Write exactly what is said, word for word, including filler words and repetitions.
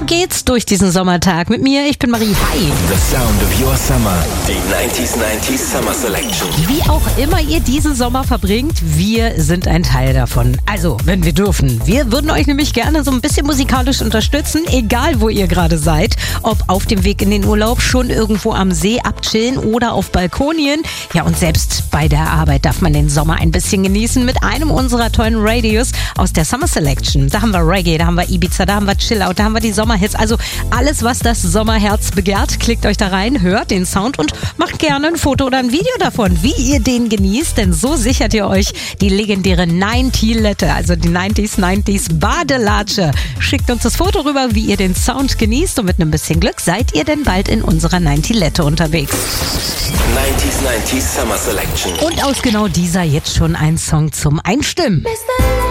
Ab geht's durch diesen Sommertag mit mir. Ich bin Marie. Hi. The sound of your summer. Die neunzig neunzig Summer Selection. Wie auch immer ihr diesen Sommer verbringt, wir sind ein Teil davon. Also, wenn wir dürfen. Wir würden euch nämlich gerne so ein bisschen musikalisch unterstützen, egal wo ihr gerade seid. Ob auf dem Weg in den Urlaub, schon irgendwo am See abchillen oder auf Balkonien. Ja, und selbst bei der Arbeit darf man den Sommer ein bisschen genießen mit einem unserer tollen Radios aus der Summer Selection. Da haben wir Reggae, da haben wir Ibiza, da haben wir Chillout, da haben wir die Sommerhits. Also alles, was das Sommerherz begehrt, klickt euch da rein, hört den Sound und macht gerne ein Foto oder ein Video davon, wie ihr den genießt. Denn so sichert ihr euch die legendäre neunzig-Lette, also die neunziger neunzig Badelatsche. Schickt uns das Foto rüber, wie ihr den Sound genießt. Und mit einem bisschen Glück seid ihr denn bald in unserer neunzig-Lette unterwegs. neunzig neunzig Summer Selection. Und aus genau dieser jetzt schon ein Song zum Einstimmen.